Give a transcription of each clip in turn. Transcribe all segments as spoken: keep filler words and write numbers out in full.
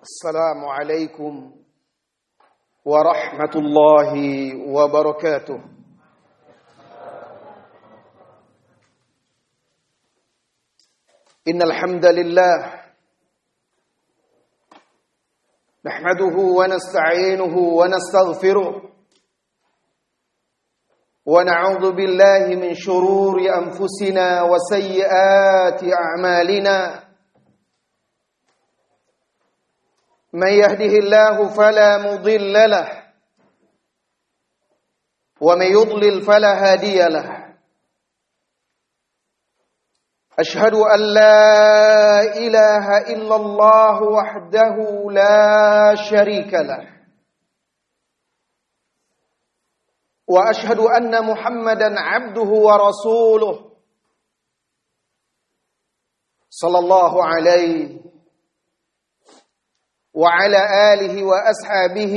Assalamualaikum warahmatullahi wabarakatuh. Innal hamdalillah nahmaduhu wa nasta'inuhu wa nastaghfiruh wa na'udzu billahi min shururi anfusina wa sayyiati a'malina. من يهده الله فلا مضل له ومن يضلل فلا هادي له أشهد أن لا إله إلا الله وحده لا شريك له وأشهد أن محمدا عبده ورسوله صلى الله عليه وعلى آله وأصحابه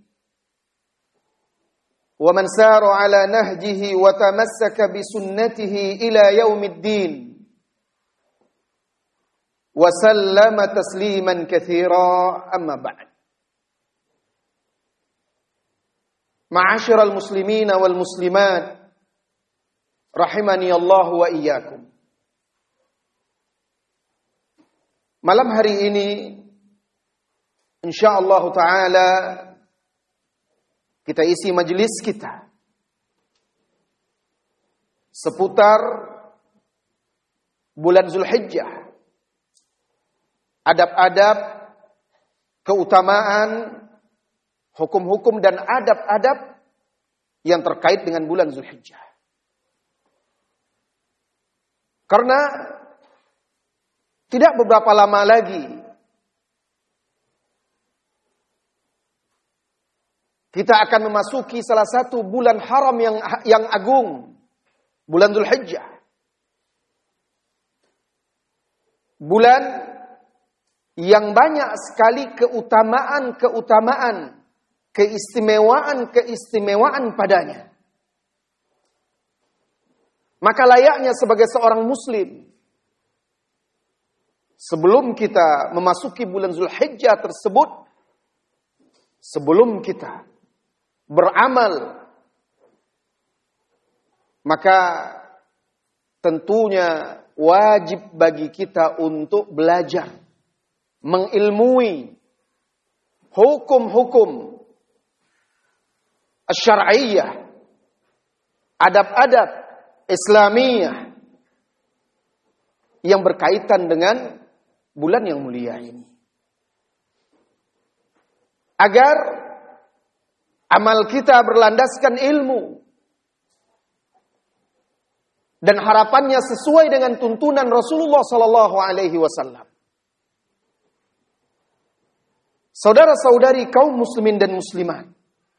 ومن سار على نهجه وتمسك بسنته إلى يوم الدين وسلم تسليما كثيرا. أما بعد، معاشر المسلمين والمسلمات رحمني الله وإياكم. Malam hari ini insyaallah ta'ala kita isi majelis kita seputar bulan Zulhijjah, adab-adab, keutamaan, hukum-hukum dan adab-adab yang terkait dengan bulan Zulhijjah. Karena tidak beberapa lama lagi kita akan memasuki salah satu bulan haram yang yang agung, bulan Dzulhijjah. Bulan yang banyak sekali keutamaan-keutamaan, keistimewaan-keistimewaan padanya. Maka layaknya sebagai seorang muslim, sebelum kita memasuki bulan Dzulhijjah tersebut, sebelum kita beramal, maka tentunya wajib bagi kita untuk belajar, mengilmui hukum-hukum syar'iyyah, adab-adab Islamiyah yang berkaitan dengan bulan yang mulia ini, agar amal kita berlandaskan ilmu dan harapannya sesuai dengan tuntunan Rasulullah sallallahu alaihi wasallam. Saudara-saudari kaum muslimin dan muslimat,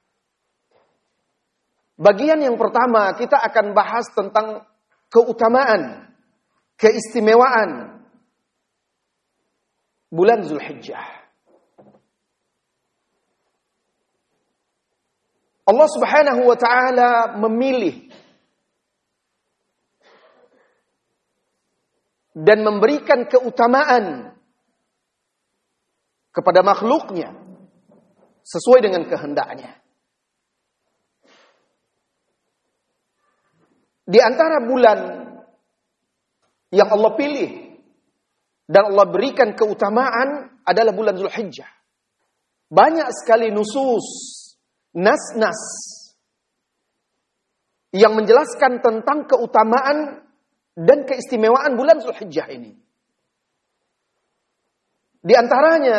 bagian yang pertama kita akan bahas tentang keutamaan, keistimewaan bulan Dzulhijjah. Allah Subhanahu wa ta'ala memilih dan memberikan keutamaan kepada makhluknya sesuai dengan kehendaknya. Di antara bulan yang Allah pilih dan Allah berikan keutamaan adalah bulan Dzulhijjah. Banyak sekali nusus, nas-nas yang menjelaskan tentang keutamaan dan keistimewaan bulan Dzulhijjah ini. Di antaranya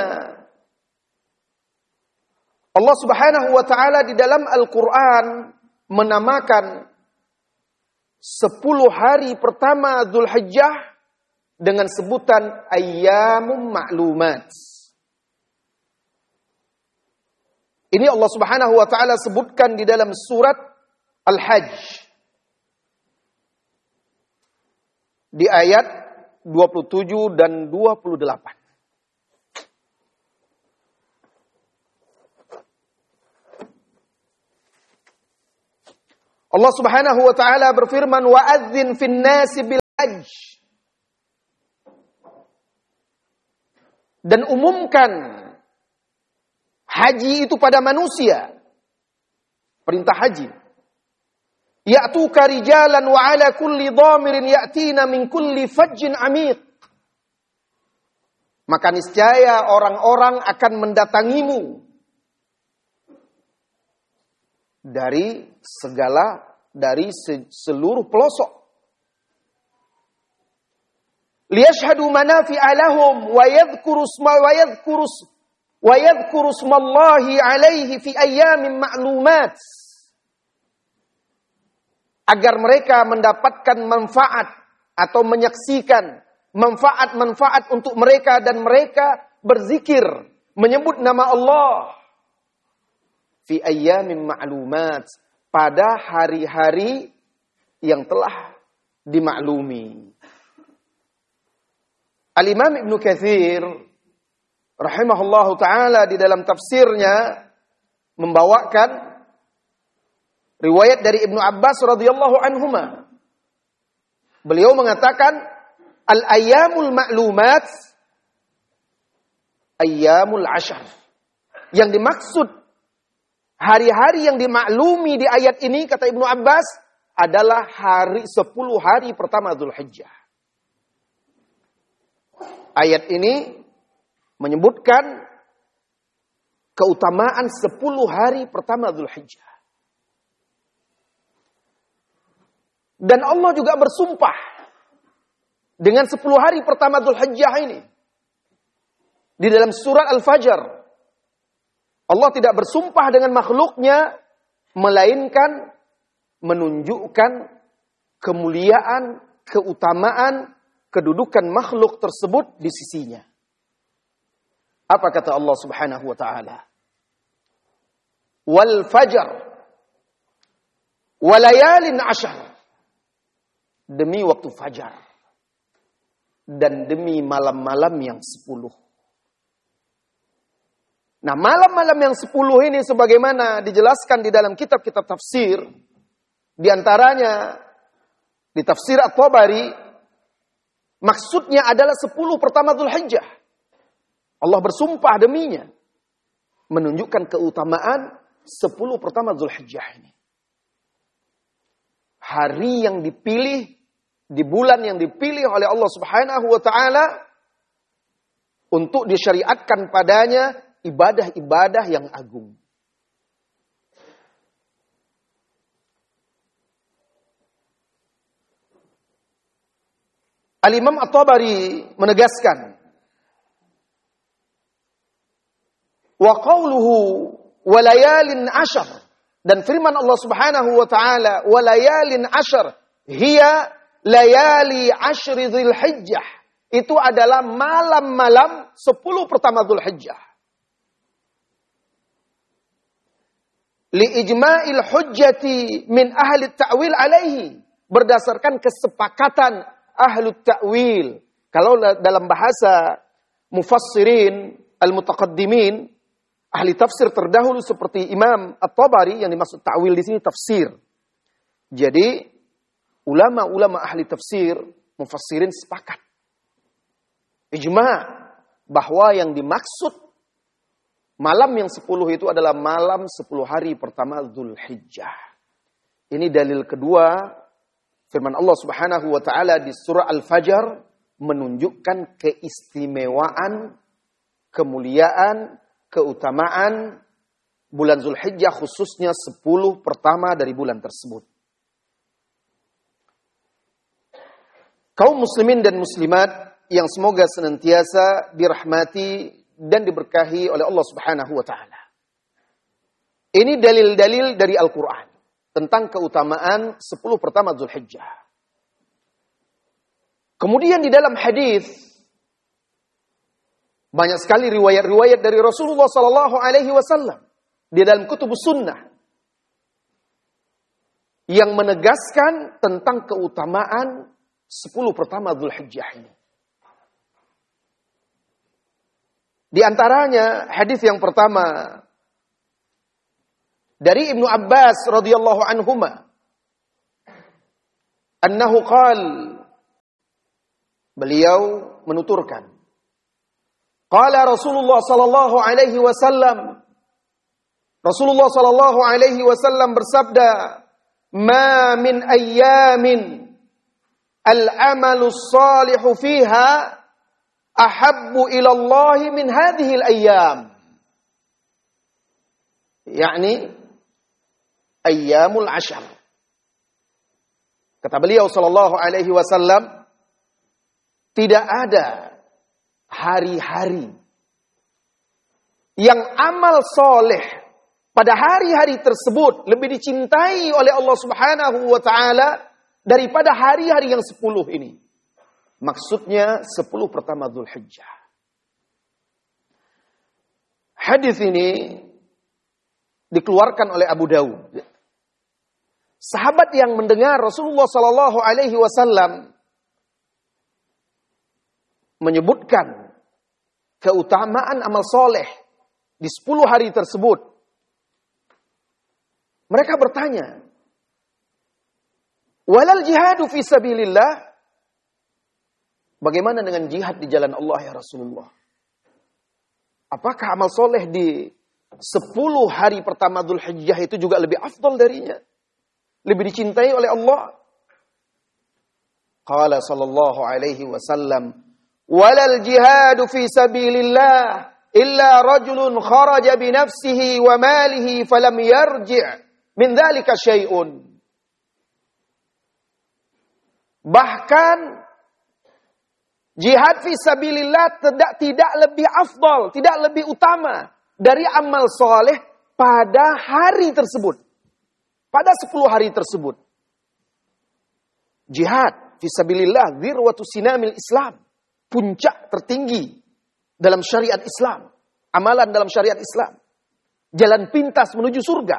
Allah Subhanahu wa ta'ala di dalam Al-Quran menamakan sepuluh hari pertama Dzulhijjah dengan sebutan ayyamum ma'lumat. Ini Allah Subhanahu wa ta'ala sebutkan di dalam surat Al-Hajj di ayat dua puluh tujuh dan dua puluh delapan. Allah Subhanahu wa ta'ala berfirman, wa'adzin fin nasi bil hajj. Dan umumkan haji itu pada manusia. Perintah haji. Ya'tuka rijalan wa ala kulli dhamirin ya'tina min kulli fajjin amiq. Maka niscaya orang-orang akan mendatangimu dari segala, dari seluruh pelosok. Liyashhadu manafi'a lahum wa yadhkuru isma wa yadhkuru wa yadhkuru ismallahi 'alaihi fi ayyamin ma'lumat. Agar mereka mendapatkan manfaat atau menyaksikan manfaat-manfaat untuk mereka dan mereka berzikir menyebut nama Allah fi ayyamin ma'lumat, pada hari-hari yang telah dimaklumi. Al-Imam Ibn Katsir rahimahullahu taala di dalam tafsirnya membawakan riwayat dari Ibnu Abbas radhiyallahu anhuma. Beliau mengatakan, al-ayyamul ma'lumat ayyamul ashar. Yang dimaksud hari-hari yang dimaklumi di ayat ini, kata Ibnu Abbas, adalah hari sepuluh hari pertama Dzulhijjah. Ayat ini menyebutkan keutamaan sepuluh hari pertama Dzulhijjah. Dan Allah juga bersumpah dengan sepuluh hari pertama Dzulhijjah ini. Di dalam surat Al-Fajr, Allah tidak bersumpah dengan makhluknya, melainkan menunjukkan kemuliaan, keutamaan, kedudukan makhluk tersebut di sisinya. Apa kata Allah Subhanahu wa taala? Wal fajr wa layalin ashar. Demi waktu fajar dan demi malam-malam yang sepuluh. Nah, malam-malam yang sepuluh ini sebagaimana dijelaskan di dalam kitab-kitab tafsir, di antaranya di tafsir At-Tabari, maksudnya adalah sepuluh pertama Dzulhijjah. Allah bersumpah deminya, menunjukkan keutamaan sepuluh pertama Dzulhijjah ini. Hari yang dipilih, di bulan yang dipilih oleh Allah Subhanahu wa taala untuk disyariatkan padanya ibadah-ibadah yang agung. Al-Imam At-Tabari menegaskan, wa qawluhu wa layalin ashar, dan firman Allah Subhanahu wa taala, wa layalin ashar hiya layali ashri Dzulhijjah, itu adalah malam-malam sepuluh pertama Dzulhijjah. Li ijma'il hujjati min ahli ta'wil alaihi, berdasarkan kesepakatan ahli ta'wil. Kalau dalam bahasa mufassirin al-mutaqaddimin, ahli tafsir terdahulu seperti Imam At-Tabari, yang dimaksud ta'wil di sini tafsir. Jadi ulama-ulama ahli tafsir, mufassirin sepakat, ijma' bahwa yang dimaksud malam yang sepuluh itu adalah malam sepuluh hari pertama Dzulhijjah. Ini dalil kedua, firman Allah Subhanahu wa taala di surah Al-Fajr menunjukkan keistimewaan, kemuliaan, keutamaan bulan Dzulhijjah, khususnya sepuluh pertama dari bulan tersebut. Kaum muslimin dan muslimat yang semoga senantiasa dirahmati dan diberkahi oleh Allah Subhanahu wa taala. Ini dalil-dalil dari Al-Qur'an tentang keutamaan sepuluh pertama Dzulhijjah. Kemudian di dalam hadis banyak sekali riwayat-riwayat dari Rasulullah sallallahu alaihi wasallam di dalam kutubus sunnah yang menegaskan tentang keutamaan sepuluh pertama Dzulhijjah ini. Di antaranya hadis yang pertama dari Ibnu Abbas radhiyallahu anhuma, annahu qal, beliau menuturkan, qala Rasulullah sallallahu alaihi wasallam, Rasulullah sallallahu alaihi wasallam bersabda, "Ma min ayyamin al-amalu salihu fiha ahabbu ila Allah min hadhihi al-ayyam." yakni ayyamul ashar. Kata beliau sallallahu alaihi wasallam, tidak ada hari-hari yang amal soleh pada hari-hari tersebut lebih dicintai oleh Allah Subhanahu wa taala daripada hari-hari yang sepuluh ini. Maksudnya sepuluh pertama Dzulhijjah. Hadis ini dikeluarkan oleh Abu Dawud. Sahabat yang mendengar Rasulullah sallallahu alaihi wasallam menyebutkan keutamaan amal soleh di sepuluh hari tersebut, mereka bertanya, walal jihadu fi sabilillah, bagaimana dengan jihad di jalan Allah ya Rasulullah? Apakah amal soleh di sepuluh hari pertama Dzulhijjah itu juga lebih afdal darinya? Lebih dicintai oleh Allah? Qala sallallahu alaihi wasallam, walal jihadu fi sabilillah illa rajulun kharaja bi nafsihi wa malihi falam yarji' min dzalika syai'un. Bahkan jihad fi sabilillah tidak tidak lebih afdal, tidak lebih utama dari amal soleh pada hari tersebut. Pada sepuluh hari tersebut. Jihad fi sabilillah dzirwatu sinamil Islam. Puncak tertinggi dalam syariat Islam. Amalan dalam syariat Islam. Jalan pintas menuju surga.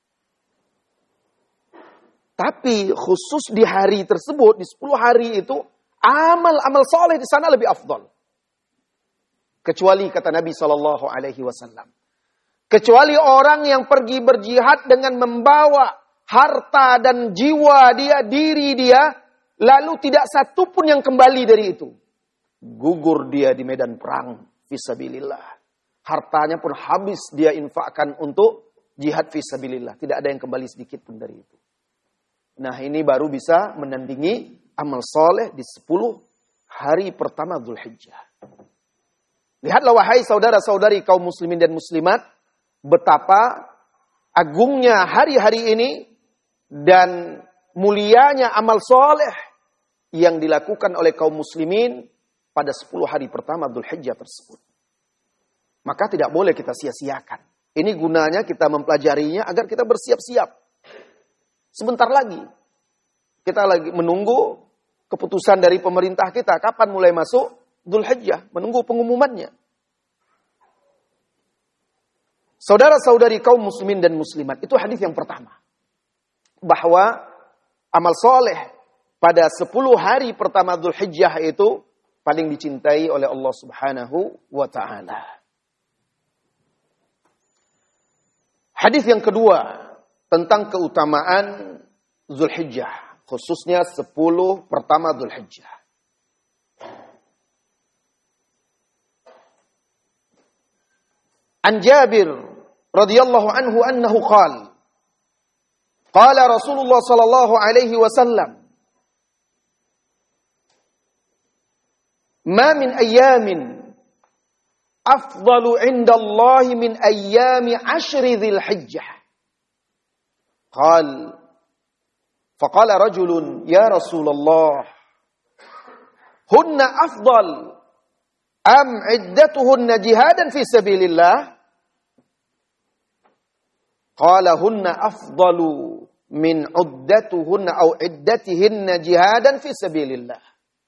Tapi khusus di hari tersebut, di sepuluh hari itu, amal-amal soleh di sana lebih afdal. Kecuali kata Nabi sallallahu alaihi wasallam. Kecuali orang yang pergi berjihad dengan membawa harta dan jiwa dia, diri dia, lalu tidak satu pun yang kembali dari itu. Gugur dia di medan perang fisabilillah. Hartanya pun habis dia infakkan untuk jihad fisabilillah. Tidak ada yang kembali sedikit pun dari itu. Nah, ini baru bisa menandingi amal soleh di sepuluh hari pertama Dzulhijjah. Lihatlah wahai saudara-saudari kaum muslimin dan muslimat, betapa agungnya hari-hari ini dan mulianya amal soleh yang dilakukan oleh kaum muslimin pada sepuluh hari pertama Dzulhijjah tersebut. Maka tidak boleh kita sia-siakan. Ini gunanya kita mempelajarinya agar kita bersiap-siap. Sebentar lagi kita lagi menunggu keputusan dari pemerintah kita kapan mulai masuk Dzulhijjah, menunggu pengumumannya. Saudara-saudari kaum muslimin dan muslimat, itu hadis yang pertama. Bahwa amal soleh pada sepuluh hari pertama Dzulhijjah itu paling dicintai oleh Allah Subhanahu wa ta'ala. Hadis yang kedua tentang keutamaan Dzulhijjah, khususnya sepuluh pertama Dzulhijjah. An Jabir radhiyallahu anhu annahu qala qala Rasulullah sallallahu alaihi wasallam, ma min ayyamin afdalu indallahi min ayyami ashri Dzulhijjah. Qal faqala rajulun ya Rasulullah, hunna afdal am iddatuhunna jihadan fi sabilillah? Qala hunna afdalu min uddatuhunna au iddatihinna jihadan fi sabilillah.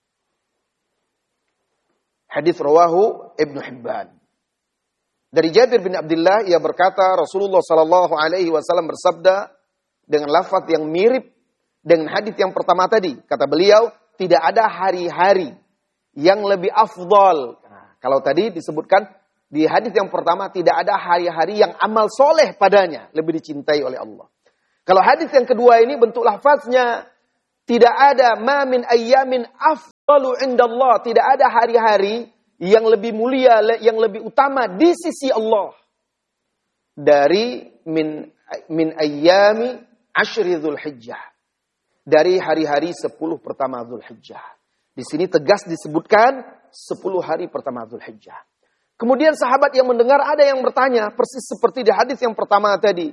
Hadis rawahu Ibnu Hibban. Dari Jabir bin Abdullah, ia berkata Rasulullah sallallahu alaihi wasallam bersabda dengan lafaz yang mirip dengan hadis yang pertama tadi. Kata beliau, tidak ada hari-hari yang lebih afdal. Nah, kalau tadi disebutkan di hadis yang pertama tidak ada hari-hari yang amal soleh padanya lebih dicintai oleh Allah. Kalau hadis yang kedua ini bentuk lafaznya tidak ada ma min ayyamin afdalu indallah, tidak ada hari-hari yang lebih mulia, yang lebih utama di sisi Allah dari min min ayyami ashri Dzulhijjah. Dari hari-hari sepuluh pertama Dzulhijjah. Di sini tegas disebutkan sepuluh hari pertama Dzulhijjah. Kemudian sahabat yang mendengar ada yang bertanya, persis seperti di hadis yang pertama tadi.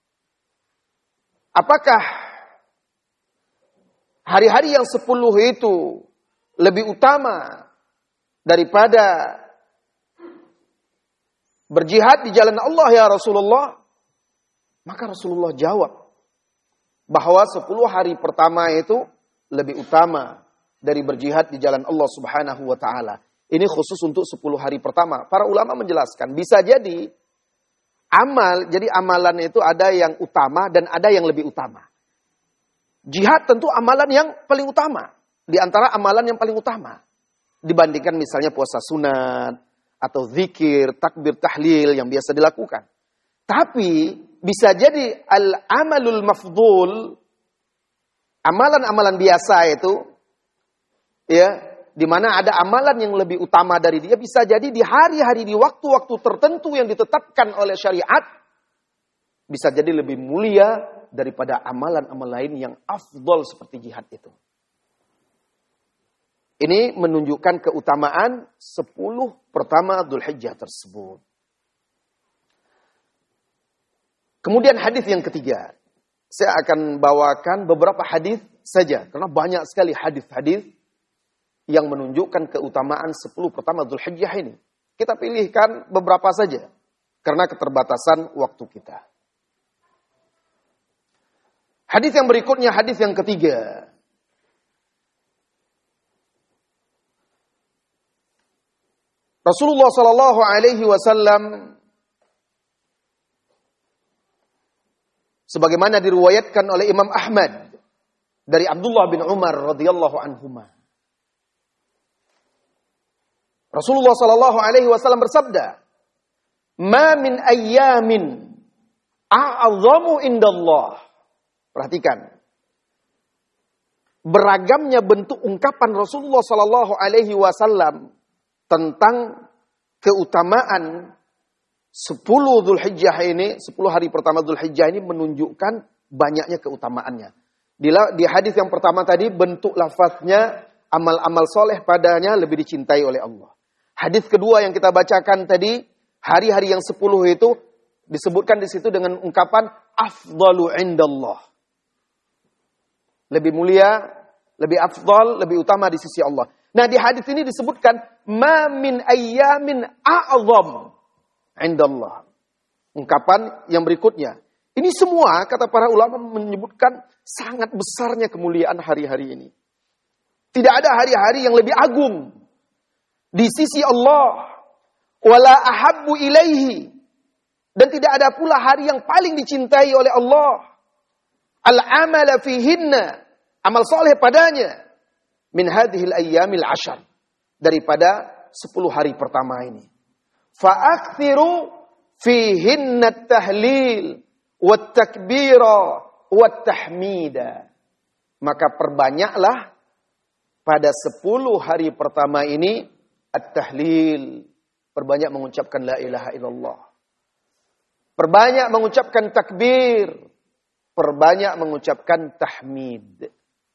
Apakah hari-hari yang sepuluh itu lebih utama daripada berjihad di jalan Allah ya Rasulullah? Maka Rasulullah jawab bahwa sepuluh hari pertama itu lebih utama dari berjihad di jalan Allah Subhanahu wa taala. Ini khusus untuk sepuluh hari pertama. Para ulama menjelaskan, bisa jadi amal, jadi amalan itu ada yang utama dan ada yang lebih utama. Jihad tentu amalan yang paling utama. Di antara amalan yang paling utama. Dibandingkan misalnya puasa sunat, atau zikir, takbir, tahlil yang biasa dilakukan. Tapi bisa jadi al-amalul mafdul, amalan-amalan biasa itu, ya, di mana ada amalan yang lebih utama dari dia, bisa jadi di hari-hari, di waktu-waktu tertentu yang ditetapkan oleh syariat, bisa jadi lebih mulia daripada amalan-amalan lain yang afdol seperti jihad itu. Ini menunjukkan keutamaan sepuluh pertama Dzulhijjah tersebut. Kemudian hadis yang ketiga. Saya akan bawakan beberapa hadis saja. Karena banyak sekali hadis-hadis yang menunjukkan keutamaan sepuluh pertama Dzulhijjah ini. Kita pilihkan beberapa saja. Karena keterbatasan waktu kita. Hadis yang berikutnya, hadis yang ketiga. Rasulullah Shallallahu Alaihi Wasallam sebagaimana diriwayatkan oleh Imam Ahmad dari Abdullah bin Umar radhiyallahu anhuma. Rasulullah Shallallahu Alaihi Wasallam bersabda, "Ma min ayyamin a'zamu indallah." Perhatikan, beragamnya bentuk ungkapan Rasulullah Shallallahu Alaihi Wasallam tentang keutamaan sepuluh Dzulhijjah ini, sepuluh hari pertama Dzulhijjah ini menunjukkan banyaknya keutamaannya. Di, di hadis yang pertama tadi, bentuk lafaznya amal-amal soleh padanya lebih dicintai oleh Allah. Hadis kedua yang kita bacakan tadi, hari-hari yang sepuluh itu disebutkan di situ dengan ungkapan afdalu indallah. Lebih mulia, lebih afdal, lebih utama di sisi Allah. Nah, di hadis ini disebutkan ma min ayyamin a'zam indallah. Ungkapan yang berikutnya. Ini semua kata para ulama menyebutkan sangat besarnya kemuliaan hari-hari ini. Tidak ada hari-hari yang lebih agung di sisi Allah. Wala ahabbu ilaihi. Dan tidak ada pula hari yang paling dicintai oleh Allah. Al-amala fihinna. Amal soleh padanya. Min hadhil ayyamil ashar. Daripada sepuluh hari pertama ini. Fa'akthiru fihinna tahlil. Wat-takbira. Wat-tahmida. Maka perbanyaklah pada sepuluh hari pertama ini. At-tahlil. Perbanyak mengucapkan la ilaha illallah. Perbanyak mengucapkan takbir. Perbanyak mengucapkan tahmid.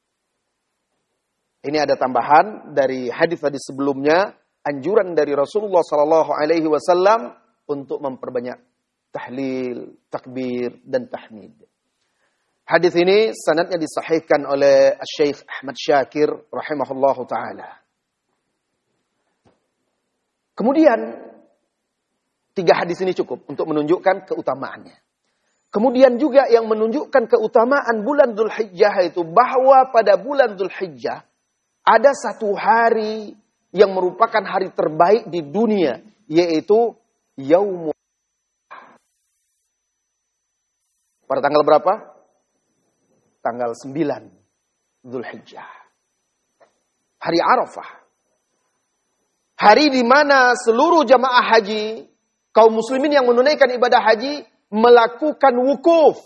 Ini ada tambahan dari hadis-hadis sebelumnya, anjuran dari Rasulullah Sallallahu Alaihi Wasallam untuk memperbanyak tahlil, takbir, dan tahmid. Hadis ini sanadnya disahihkan oleh Syekh Ahmad Syakir rahimahullahu taala. Kemudian tiga hadis ini cukup untuk menunjukkan keutamaannya. Kemudian juga yang menunjukkan keutamaan bulan Dzulhijjah itu bahwa pada bulan Dzulhijjah ada satu hari yang merupakan hari terbaik di dunia, yaitu Yaumul. Pada tanggal berapa? Tanggal sembilan Dzulhijjah. Hari Arafah. Hari di mana seluruh jamaah haji, kaum muslimin yang menunaikan ibadah haji, melakukan wukuf.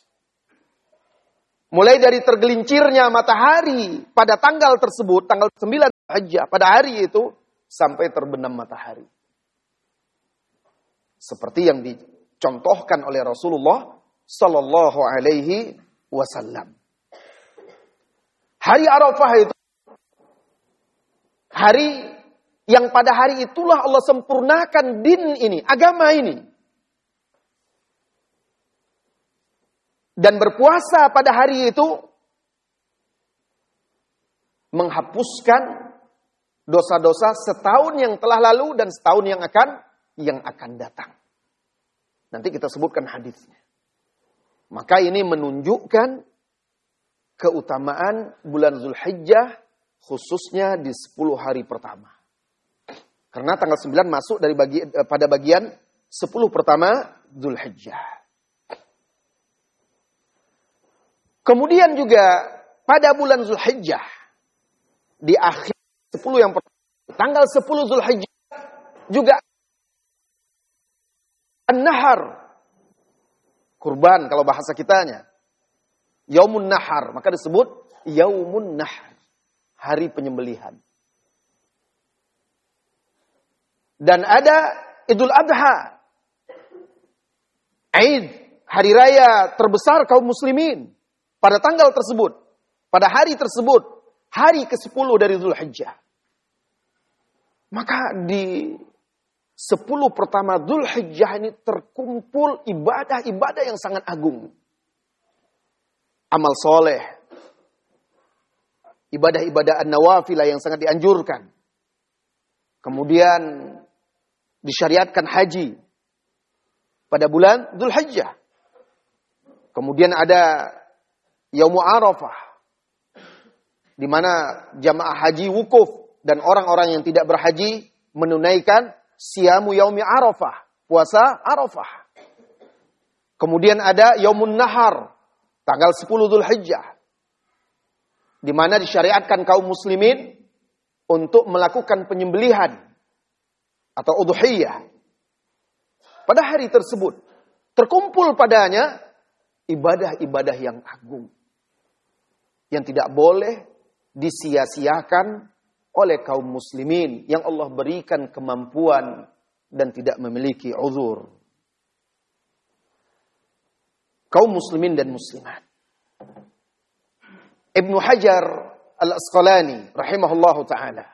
Mulai dari tergelincirnya matahari pada tanggal tersebut, tanggal sembilan Dzulhijjah, pada hari itu, sampai terbenam matahari. Seperti yang di, dicontohkan oleh Rasulullah sallallahu alaihi wasallam. Hari Arafah itu hari yang pada hari itulah Allah sempurnakan din ini, agama ini. Dan berpuasa pada hari itu menghapuskan dosa-dosa setahun yang telah lalu dan setahun yang akan yang akan datang. Nanti kita sebutkan hadisnya. Maka ini menunjukkan keutamaan bulan Zulhijjah khususnya di sepuluh hari pertama. Karena tanggal sembilan masuk dari bagi, pada bagian sepuluh pertama Zulhijjah. Kemudian juga pada bulan Zulhijjah, di akhir sepuluh yang pertama, tanggal sepuluh Zulhijjah, juga An-Nahar, kurban kalau bahasa kitanya. Yaumun Nahar, maka disebut Yaumun Nahar, hari penyembelihan. Dan ada Idul Adha, Aid, hari raya terbesar kaum muslimin. Pada tanggal tersebut, pada hari tersebut, hari kesepuluh dari Zulhijjah. Maka di sepuluh pertama Zulhijjah ini terkumpul ibadah-ibadah yang sangat agung. Amal soleh, ibadah-ibadah an-nawafilah yang sangat dianjurkan. Kemudian disyariatkan haji pada bulan Zulhijjah. Kemudian ada Yaumul Arafah, di mana jamaah haji wukuf dan orang-orang yang tidak berhaji menunaikan siyamu yaumi Arafah, puasa Arafah. Kemudian ada Yaumun Nahar, tanggal sepuluh Zulhijjah, di mana disyariatkan kaum muslimin untuk melakukan penyembelihan atau udhiyah. Pada hari tersebut terkumpul padanya ibadah-ibadah yang agung, yang tidak boleh disia-siakan oleh kaum muslimin yang Allah berikan kemampuan dan tidak memiliki uzur. Kaum muslimin dan muslimat. Ibnu Hajar Al-Asqalani rahimahullahu ta'ala,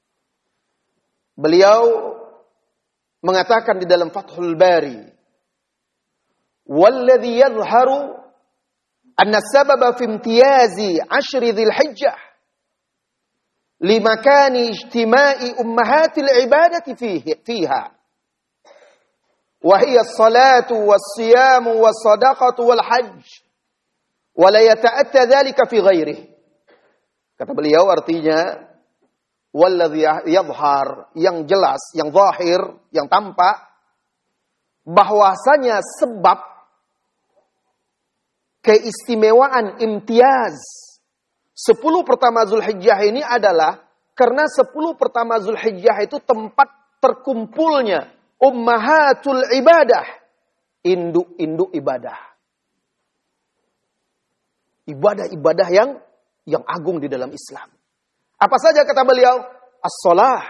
beliau mengatakan di dalam Fathul Bari, "Walladhi yadhharu anna sababa fi imtiyazi ashri dhil hijjah limakani ijtima'i ummahatil ibadati fiha wa hiya as-salatu was-siyamu was-sadaqatu wal-hajj wa la yata'atta dhalika fi ghairihi." Kata beliau artinya, walladhi yadhhar, yang jelas, yang zahir, yang tampak, bahwasanya sebab keistimewaan imtiaz sepuluh pertama Zulhijjah ini adalah karena sepuluh pertama Zulhijjah itu tempat terkumpulnya ummahatul ibadah, induk-induk ibadah. Ibadah-ibadah yang yang agung di dalam Islam. Apa saja kata beliau? As-shalah.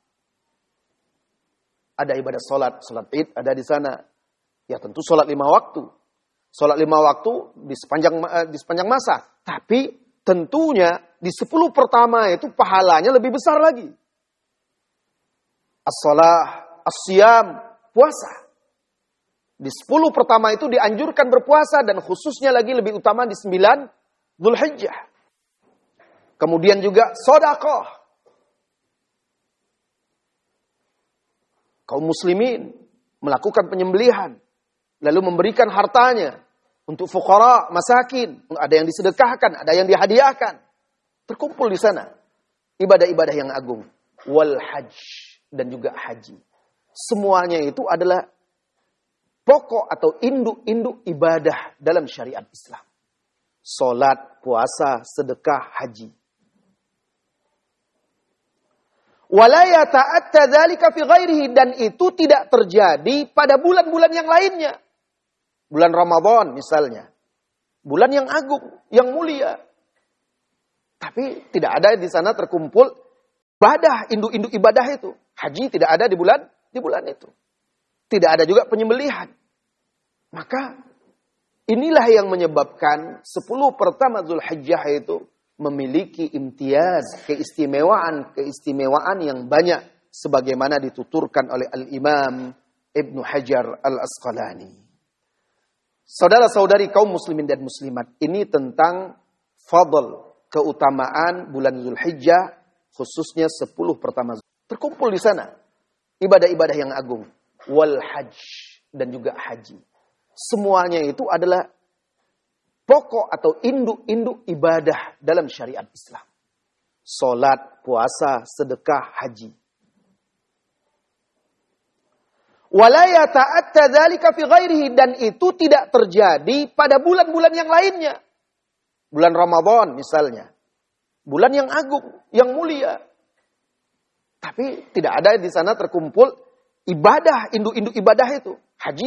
Ada ibadah salat, salat Id ada di sana. Ya tentu salat lima waktu. Salat lima waktu di sepanjang di sepanjang masa. Tapi tentunya di sepuluh pertama itu pahalanya lebih besar lagi. As-shalah, as-siyam, puasa. Di sepuluh pertama itu dianjurkan berpuasa dan khususnya lagi lebih utama di sembilan Zulhijjah. Kemudian juga sedekah. Kaum muslimin melakukan penyembelihan, lalu memberikan hartanya untuk fuqara, masakin, ada yang disedekahkan, ada yang dihadiahkan. Terkumpul di sana ibadah-ibadah yang agung, wal hajj, dan juga haji. Semuanya itu adalah pokok atau induk-induk ibadah dalam syariat Islam. Salat, puasa, sedekah, haji. Wala yata'atta dzalika fi ghairihi, dan itu tidak terjadi pada bulan-bulan yang lainnya. Bulan Ramadan misalnya. Bulan yang agung, yang mulia. Tapi tidak ada di sana terkumpul ibadah, induk-induk ibadah itu. Haji tidak ada di bulan di bulan itu. Tidak ada juga penyembelihan. Maka inilah yang menyebabkan sepuluh pertama Zulhijjah itu memiliki imtiaz, keistimewaan, keistimewaan yang banyak sebagaimana dituturkan oleh Al-Imam Ibnu Hajar Al-Asqalani. Saudara-saudari kaum muslimin dan muslimat, ini tentang fadl, keutamaan bulan Zulhijjah, khususnya sepuluh pertama. Terkumpul di sana ibadah-ibadah yang agung, wal hajj, dan juga haji. Semuanya itu adalah pokok atau induk-induk ibadah dalam syariat Islam. Salat, puasa, sedekah, haji. Wala yata'atta dzalika fi ghairihi, dan itu tidak terjadi pada bulan-bulan yang lainnya. Bulan Ramadan misalnya. Bulan yang agung, yang mulia. Tapi tidak ada di sana terkumpul ibadah, induk-induk ibadah itu.